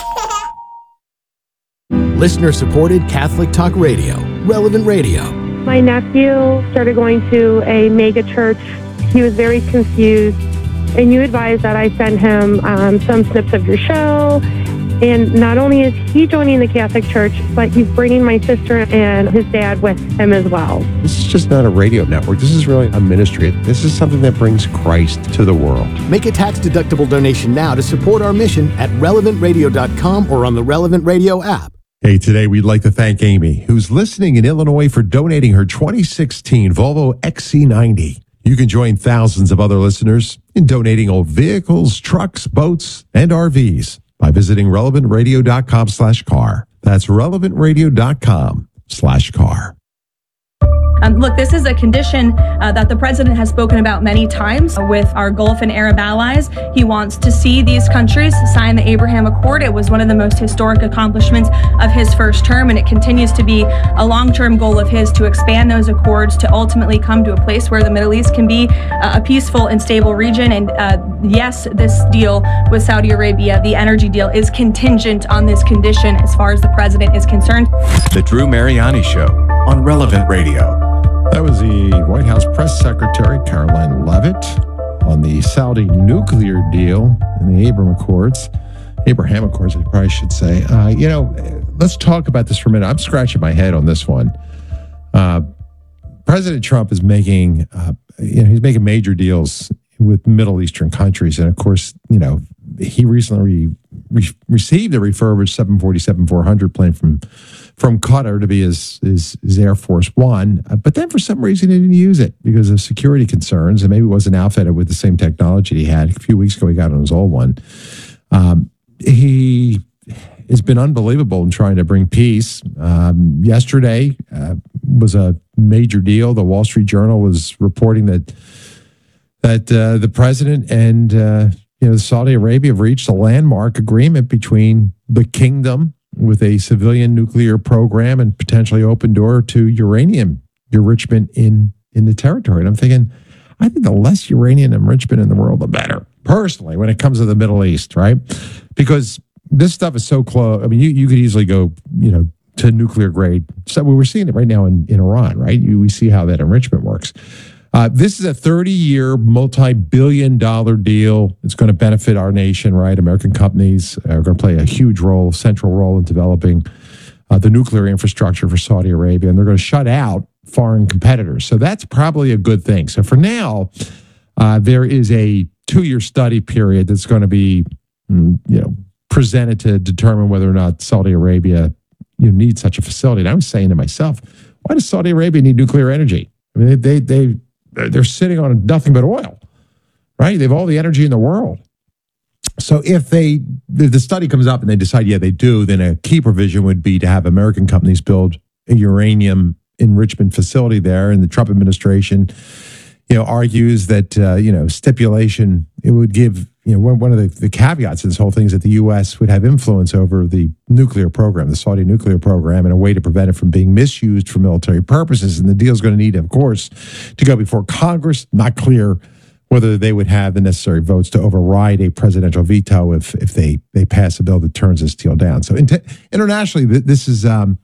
G: Listener-supported Catholic Talk Radio, Relevant Radio.
V: My nephew started going to a mega church. He was very confused, and you advised that I send him um, some snips of your show. And not only is he joining the Catholic Church, but he's bringing my sister and his dad with him as well.
A: This is just not a radio network. This is really a ministry. This is something that brings Christ to the world.
G: Make a tax-deductible donation now to support our mission at relevant radio dot com or on the Relevant Radio app.
M: Hey, today we'd like to thank Amy, who's listening in Illinois, for donating her twenty sixteen Volvo X C ninety. You can join thousands of other listeners in donating old vehicles, trucks, boats, and R Vs by visiting relevantradio.com slash car. That's relevantradio.com slash car.
W: Um, look, this is a condition uh, that the president has spoken about many times with our Gulf and Arab allies. He wants to see these countries sign the Abraham Accord. It was one of the most historic accomplishments of his first term, and it continues to be a long-term goal of his to expand those accords to ultimately come to a place where the Middle East can be uh, a peaceful and stable region. And uh, yes, this deal with Saudi Arabia, the energy deal, is contingent on this condition as far as the president is concerned.
K: The Drew Mariani Show on Relevant Radio.
M: That was the White House Press Secretary, Caroline Leavitt, on the Saudi nuclear deal and the Abraham Accords. Abraham Accords, I probably should say. Uh, you know, let's talk about this for a minute. I'm scratching my head on this one. Uh, President Trump is making, uh, you know, he's making major deals with Middle Eastern countries. And of course, you know, he recently re- received a refurbished seven forty-seven four hundred plane from from Qatar to be his, his, his Air Force One. Uh, but then for some reason he didn't use it because of security concerns, and maybe it wasn't outfitted with the same technology he had. A few weeks ago, he got on his old one. Um, he has been unbelievable in trying to bring peace. Um, yesterday uh, was a major deal. The Wall Street Journal was reporting that that uh, the president and uh, you know Saudi Arabia have reached a landmark agreement between the kingdom with a civilian nuclear program and potentially open door to uranium enrichment in, in the territory. And I'm thinking, I think the less uranium enrichment in the world, the better, personally, when it comes to the Middle East, right? Because this stuff is so close. I mean, you, you could easily go, you know, to nuclear grade. So we're seeing it right now in, in Iran, right? You, we see how that enrichment works. Uh, this is a thirty-year, multi-billion dollar deal. It's going to benefit our nation, right? American companies are going to play a huge role, central role in developing uh, the nuclear infrastructure for Saudi Arabia, and they're going to shut out foreign competitors. So that's probably a good thing. So for now, uh, there is a two-year study period that's going to be, you know, presented to determine whether or not Saudi Arabia you know, needs such a facility. And I was saying to myself, why does Saudi Arabia need nuclear energy? I mean, they they. they They're sitting on nothing but oil, right? They have all the energy in the world. So if they, the study comes up and they decide, yeah, they do, then a key provision would be to have American companies build a uranium enrichment facility there. And the Trump administration, you know, argues that, uh, you know, stipulation, it would give, you know, one, one of the, the caveats in this whole thing is that the U S would have influence over the nuclear program, the Saudi nuclear program, and a way to prevent it from being misused for military purposes. And the deal is going to need, of course, to go before Congress. Not clear whether they would have the necessary votes to override a presidential veto if if they, they pass a bill that turns this deal down. So inter- internationally, this is um,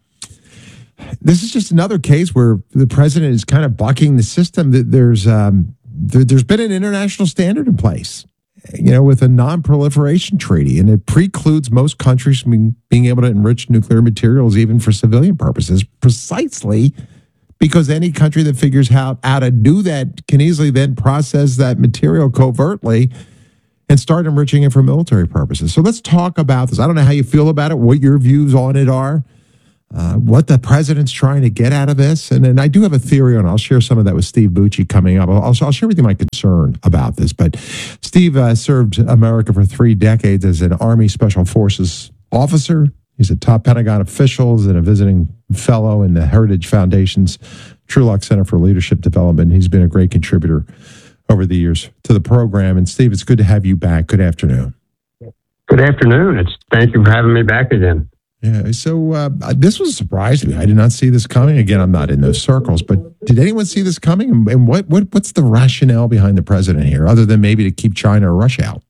M: this is just another case where the president is kind of bucking the system. That there's um, there, there's been an international standard in place, you know, with a non-proliferation treaty, and it precludes most countries from being, being able to enrich nuclear materials even for civilian purposes, precisely because any country that figures out how to do that can easily then process that material covertly and start enriching it for military purposes. So let's talk about this. I don't know how you feel about it, what your views on it are, uh, what the president's trying to get out of this. And then I do have a theory on it. I'll share some of that with Steve Bucci coming up. I'll, I'll share with you my concern about this. But Steve uh, served America for three decades as an Army Special Forces officer. He's a top Pentagon official and a visiting fellow in the Heritage Foundation's Trulock Center for Leadership Development. He's been a great contributor over the years to the program. And Steve, it's good to have you back. Good afternoon.
B: Good afternoon. It's thank you for having me back again.
M: Yeah. So uh, this was a surprise to me. I did not see this coming. Again, I'm not in those circles, but did anyone see this coming? And, and what what what's the rationale behind the president here, other than maybe to keep China or Russia out?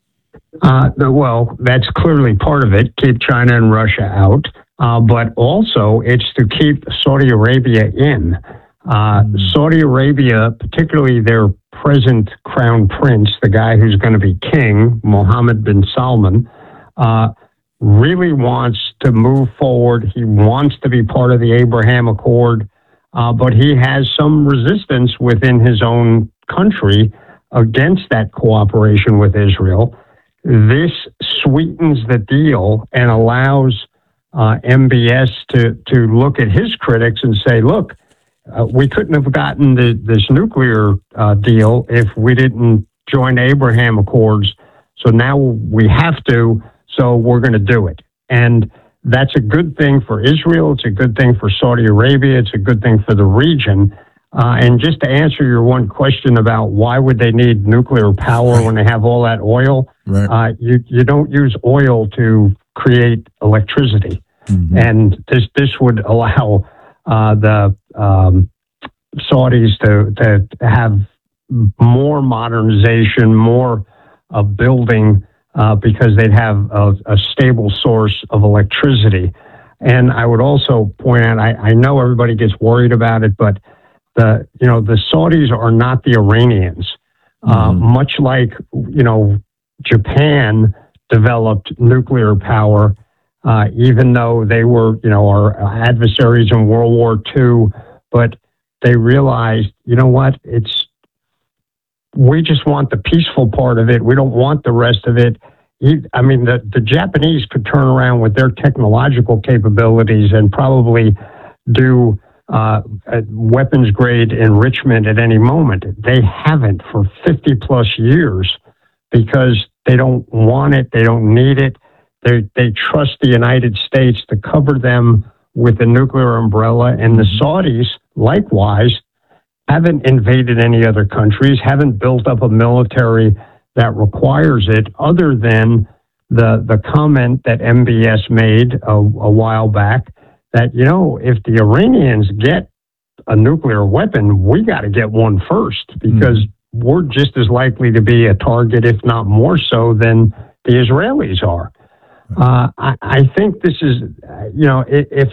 B: Uh, the, well, that's clearly part of it. Keep China and Russia out, uh, but also it's to keep Saudi Arabia in. Uh, mm. Saudi Arabia, particularly their present crown prince, the guy who's going to be king, Mohammed bin Salman, uh, really wants to move forward. He wants to be part of the Abraham Accord, uh, but he has some resistance within his own country against that cooperation with Israel. This sweetens the deal and allows uh, M B S to, to look at his critics and say, look, Uh, we couldn't have gotten the, this nuclear uh, deal if we didn't join Abraham Accords. So now we have to, so we're going to do it. And that's a good thing for Israel. It's a good thing for Saudi Arabia. It's a good thing for the region. Uh, and just to answer your one question about why would they need nuclear power when they have all that oil, right. uh, you, you don't use oil to create electricity. Mm-hmm. And this, this would allow uh, the um, Saudis to, to have more modernization, more uh, building, uh, because they'd have a, a stable source of electricity. And I would also point out, I, I know everybody gets worried about it, but the you know the Saudis are not the Iranians. Mm-hmm. Uh, much like you know Japan developed nuclear power. Uh, even though they were, you know, our adversaries in World War Two, but they realized, you know what, it's, we just want the peaceful part of it. We don't want the rest of it. I mean, the, the Japanese could turn around with their technological capabilities and probably do uh, weapons grade enrichment at any moment. They haven't for fifty plus years because they don't want it. They don't need it. They they trust the United States to cover them with the nuclear umbrella, and the Saudis, likewise, haven't invaded any other countries, haven't built up a military that requires it, other than the the comment that M B S made a, a while back that, you know, if the Iranians get a nuclear weapon, we got to get one first, because mm-hmm. we're just as likely to be a target, if not more so, than the Israelis are. Uh, I, I think this is, you know, if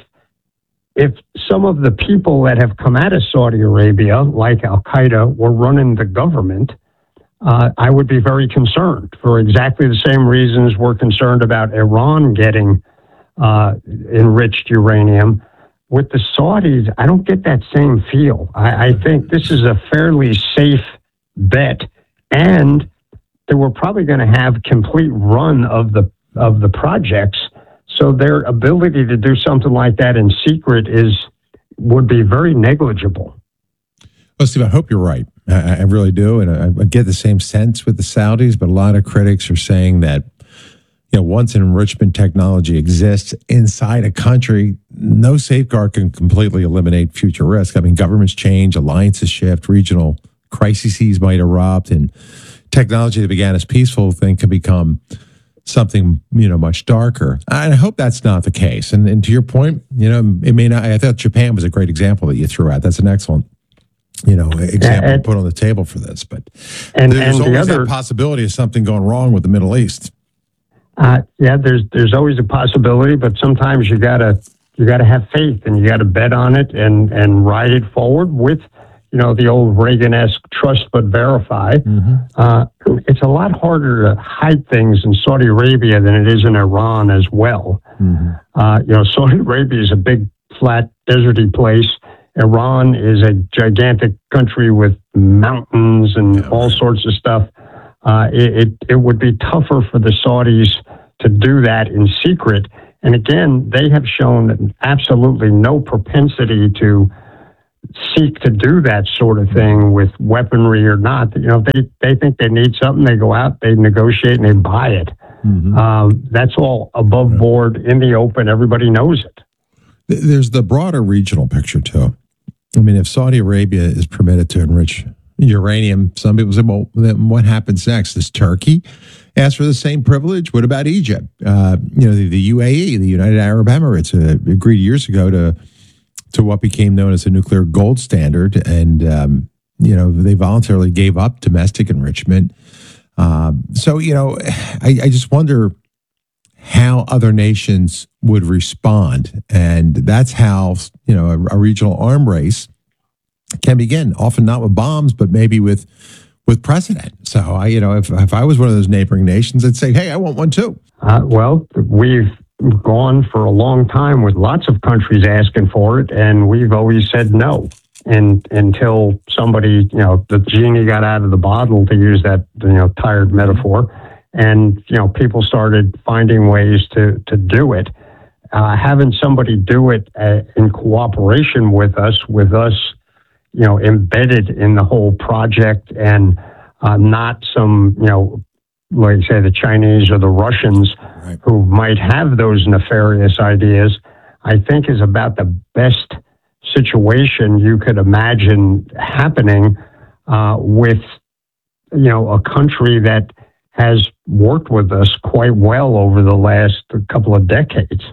B: if some of the people that have come out of Saudi Arabia, like Al Qaeda, were running the government, uh, I would be very concerned for exactly the same reasons we're concerned about Iran getting uh, enriched uranium. With the Saudis, I don't get that same feel. I, I think this is a fairly safe bet, and they were probably going to have complete run of the of the projects, so their ability to do something like that in secret is would be very negligible.
M: Well, Steve, I hope you're right. I, I really do, and I, I get the same sense with the Saudis. But a lot of critics are saying that, you know, once an enrichment technology exists inside a country, no safeguard can completely eliminate future risk. I mean, governments change, alliances shift, regional crises might erupt, and technology that began as peaceful thing can become something, you know, much darker. And I hope that's not the case. And, and to your point, you know, it may not, I thought Japan was a great example that you threw out. That's an excellent, you know, example and, to put on the table for this. But
B: and,
M: there's
B: and
M: always
B: the other,
M: that possibility of something going wrong with the Middle East.
B: Uh, yeah, there's there's always a possibility, but sometimes you gotta you gotta have faith and you gotta bet on it and and ride it forward with, you know, the old Reagan-esque trust but verify. Mm-hmm. Uh, it's a lot harder to hide things in Saudi Arabia than it is in Iran as well. Mm-hmm. Uh, you know, Saudi Arabia is a big, flat, deserty place. Iran is a gigantic country with mountains and yeah, all right. sorts of stuff. uh, it, it, it would be tougher for the Saudis to do that in secret. And again, they have shown absolutely no propensity to seek to do that sort of thing with weaponry or not. You know, they, they think they need something, they go out, they negotiate, and they buy it. Mm-hmm. Um, that's all above board in the open. Everybody knows it.
M: There's the broader regional picture, too. I mean, if Saudi Arabia is permitted to enrich uranium, some people say, well, then what happens next? Does Turkey ask for the same privilege? What about Egypt? Uh, you know, the, the U A E, the United Arab Emirates, uh, agreed years ago to to what became known as the nuclear gold standard. And, um, you know, they voluntarily gave up domestic enrichment. Um, so, you know, I, I just wonder how other nations would respond. And that's how, you know, a, a regional arm race can begin, often not with bombs, but maybe with with precedent. So, I, you know, if, if I was one of those neighboring nations, I'd say, hey, I want one too.
B: Uh, well, we've gone for a long time with lots of countries asking for it, and we've always said no. And until somebody, you know, the genie got out of the bottle, to use that, you know, tired metaphor, and, you know, people started finding ways to, to do it. Uh, having somebody do it uh, in cooperation with us, with us, you know, embedded in the whole project, and uh, not some, you know, like say the Chinese or the Russians right. who might have those nefarious ideas, I think is about the best situation you could imagine happening uh, with, you know, a country that has worked with us quite well over the last couple of decades.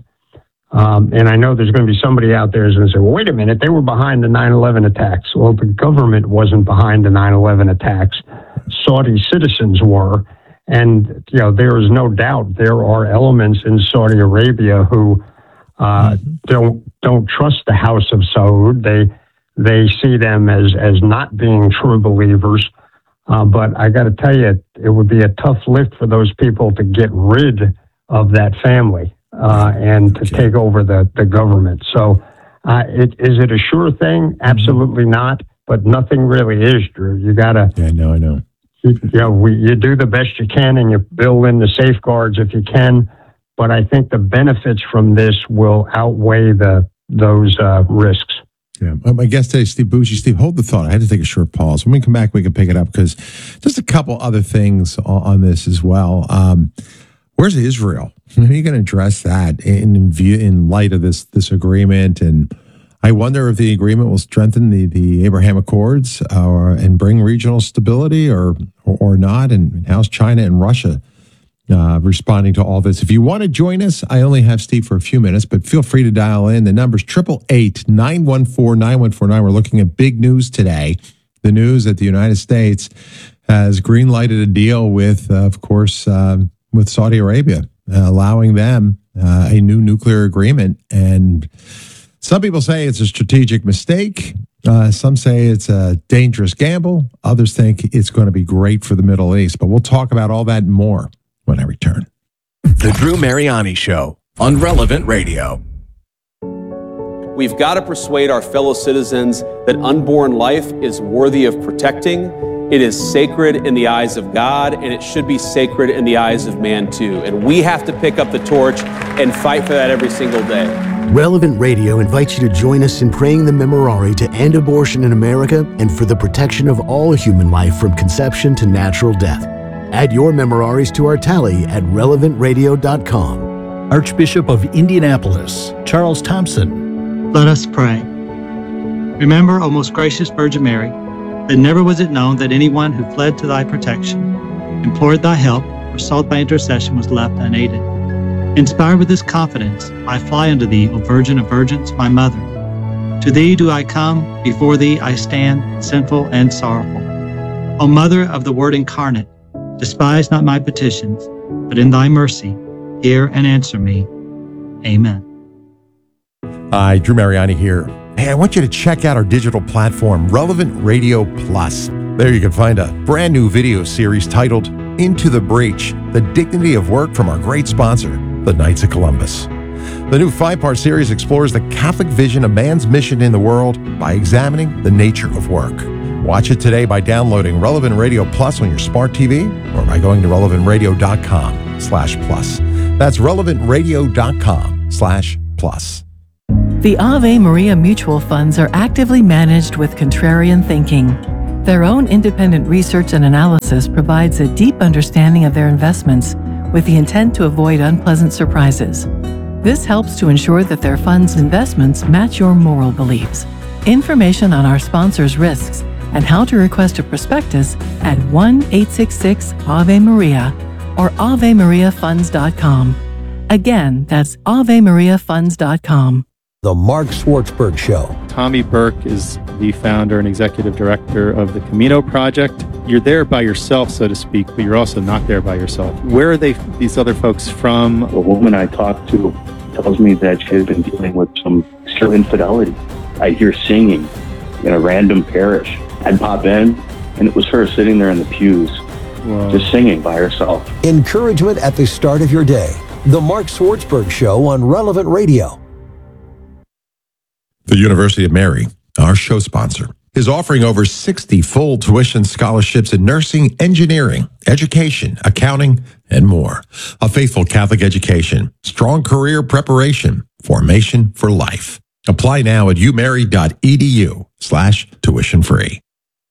B: Um, and I know there's going to be somebody out there who's going to say, well, wait a minute, they were behind the nine eleven attacks. Well, the government wasn't behind the nine eleven attacks. Saudi citizens were. And, you know, there is no doubt there are elements in Saudi Arabia who uh, mm-hmm. don't don't trust the House of Saud. They they see them as, as not being true believers. Uh, but I got to tell you, it would be a tough lift for those people to get rid of that family uh, and to take over the, the government. So uh, it, is it a sure thing? Absolutely not. But nothing really is, Drew. You got to...
M: Yeah, I know, I know.
B: You, you know, we, you do the best you can, and you build in the safeguards if you can. But I think the benefits from this will outweigh the those uh, risks.
M: Yeah, my guest today, Steve Bucci. Steve, hold the thought. I had to take a short pause. When we come back, we can pick it up because just a couple other things on, on this as well. Um, where's Israel? How are you going to address that in view in light of this this agreement? And I wonder if the agreement will strengthen the, the Abraham Accords uh, or, and bring regional stability or, or, or not. And how's China and Russia uh, responding to all this? If you want to join us, I only have Steve for a few minutes, but feel free to dial in. The number's eight eight eight, nine one four, nine one four nine. We're looking at big news today. The news that the United States has green-lighted a deal with, uh, of course, uh, with Saudi Arabia, uh, allowing them uh, a new nuclear agreement. And some people say it's a strategic mistake. Uh, some say it's a dangerous gamble. Others think it's going to be great for the Middle East. But we'll talk about all that and more when I return.
K: The Drew Mariani Show on Relevant Radio.
C: We've got to persuade our fellow citizens that unborn life is worthy of protecting. It is sacred in the eyes of God, and it should be sacred in the eyes of man too. And we have to pick up the torch and fight for that every single day.
G: Relevant Radio invites you to join us in praying the Memorare to end abortion in America and for the protection of all human life from conception to natural death. Add your Memoraries to our tally at relevant radio dot com.
D: Archbishop of Indianapolis, Charles Thompson.
F: Let us pray. Remember, O most gracious Virgin Mary, that never was it known that anyone who fled to thy protection, implored thy help, or sought thy intercession was left unaided. Inspired with this confidence, I fly unto thee, O Virgin of Virgins, my mother. To thee do I come, before thee I stand, sinful and sorrowful. O Mother of the Word incarnate, despise not my petitions, but in thy mercy, hear and answer me. Amen.
M: Hi, Drew Mariani here. Hey, I want you to check out our digital platform, Relevant Radio Plus. There you can find a brand new video series titled Into the Breach, The Dignity of Work from our great sponsor, the Knights of Columbus. The new five-part series explores the Catholic vision of man's mission in the world by examining the nature of work.
A: Watch it today by downloading Relevant Radio Plus on your smart T V or by going to relevant radio dot com slash plus. That's relevant radio dot com slash plus.
I: The Ave Maria mutual funds are actively managed with contrarian thinking. Their own independent research and analysis provides a deep understanding of their investments with the intent to avoid unpleasant surprises. This helps to ensure that their funds' investments match your moral beliefs. Information on our sponsors' risks and how to request a prospectus at one eight six six Ave Maria or ave maria funds dot com. Again, that's ave maria funds dot com.
J: The Mark Schwartzberg Show.
L: Tommy Burke is the founder and executive director of the Camino Project. You're there by yourself, so to speak, but you're also not there by yourself. Where are they? These other folks from?
X: A woman I talked to tells me that she has been dealing with some extreme infidelity. I hear singing in a random parish. I'd pop in, and it was her sitting there in the pews, Whoa. just singing by herself.
J: Encouragement at the start of your day. The Mark Schwartzberg Show on Relevant Radio.
M: The University of Mary, our show sponsor, is offering over sixty full tuition scholarships in nursing, engineering, education, accounting, and more. A faithful Catholic education, strong career preparation, formation for life. Apply now at umary.edu slash tuition free.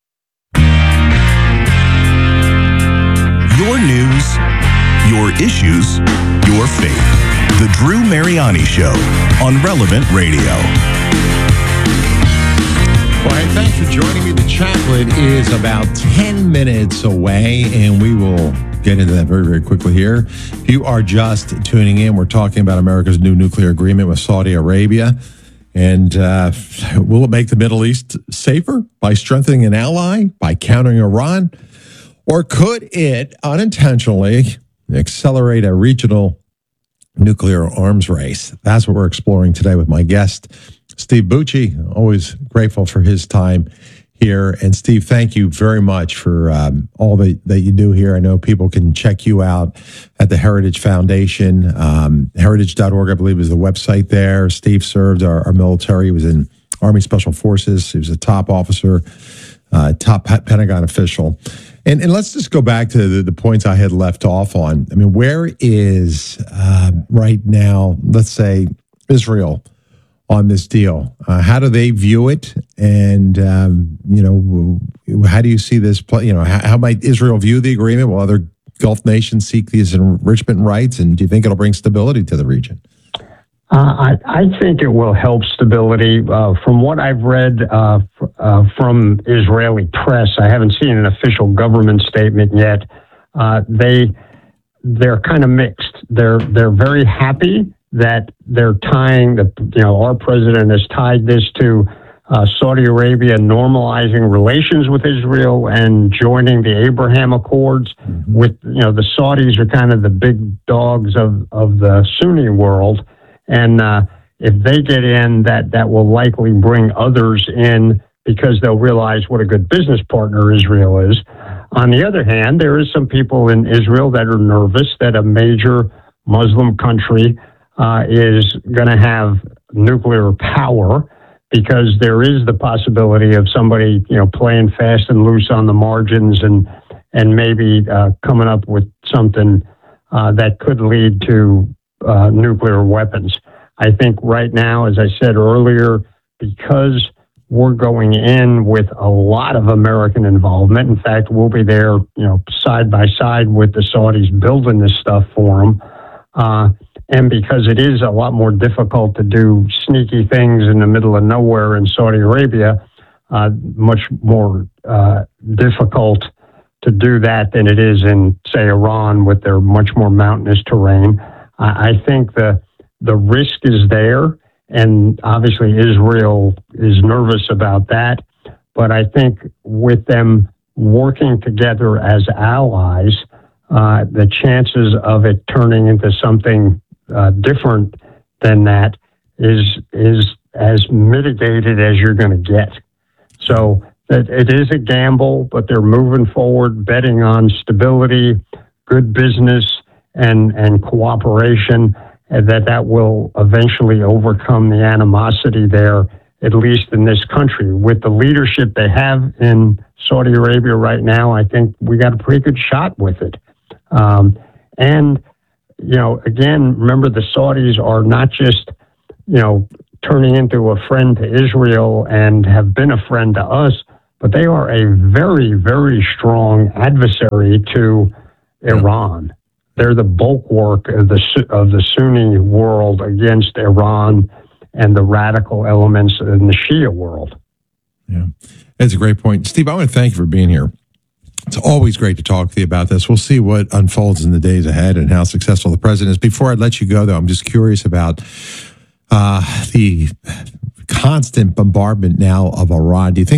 K: Your news, your issues, your faith. The Drew Mariani Show on Relevant Radio.
M: Well, hey, thanks for joining me. The chaplain is about ten minutes away, and we will get into that very, very quickly here. If you are just tuning in, we're talking about America's new nuclear agreement with Saudi Arabia. And uh, will it make the Middle East safer by strengthening an ally, by countering Iran? Or could it unintentionally accelerate a regional nuclear arms race? That's what we're exploring today with my guest, Steve Bucci. Always grateful for his time here. And Steve, thank you very much for um, all that, that you do here. I know people can check you out at the Heritage Foundation. Um, heritage dot org, I believe, is the website there. Steve served our, our military. He was in Army Special Forces. He was a top officer, uh, top Pentagon official. And, and let's just go back to the, the points I had left off on. I mean, where is uh, right now, let's say, Israel on this deal? Uh, how do they view it? And, um, you know, how do you see this play? You know, how, how might Israel view the agreement while other Gulf nations seek these enrichment rights? And do you think it'll bring stability to the region?
B: Uh, I, I think it will help stability. Uh, from what I've read uh, f- uh, from Israeli press, I haven't seen an official government statement yet. Uh, they they're kind of mixed. They're they're very happy that they're tying the you know our president has tied this to uh, Saudi Arabia normalizing relations with Israel and joining the Abraham Accords. Mm-hmm. With you know the Saudis are kind of the big dogs of of the Sunni world. And uh, if they get in, that, that will likely bring others in because they'll realize what a good business partner Israel is. On the other hand, there is some people in Israel that are nervous that a major Muslim country uh, is going to have nuclear power because there is the possibility of somebody, you know, playing fast and loose on the margins and and maybe uh, coming up with something uh, that could lead to Uh, nuclear weapons. I think right now, as I said earlier, because we're going in with a lot of American involvement. In fact, we'll be there, you know, side by side with the Saudis building this stuff for them. Uh, and because it is a lot more difficult to do sneaky things in the middle of nowhere in Saudi Arabia, uh, much more uh, difficult to do that than it is in, say, Iran with their much more mountainous terrain. I think the the risk is there, and obviously Israel is nervous about that. But I think with them working together as allies, uh, the chances of it turning into something uh, different than that is is as mitigated as you're going to get. So it, it is a gamble, but they're moving forward, betting on stability, good business, and and cooperation, and that that will eventually overcome the animosity there at least in this country. With the leadership they have in Saudi Arabia right now, I think we got a pretty good shot with it. Um, and, you know, again, remember the Saudis are not just, you know, turning into a friend to Israel and have been a friend to us, but they are a very, very strong adversary to Iran. They're the bulwark of the of the Sunni world against Iran and the radical elements in the Shia world.
M: Yeah, that's a great point. Steve, I want to thank you for being here. It's always great to talk with you about this. We'll see what unfolds in the days ahead and how successful the president is. Before I let you go, though, I'm just curious about uh, the constant bombardment now of Iran. Do you think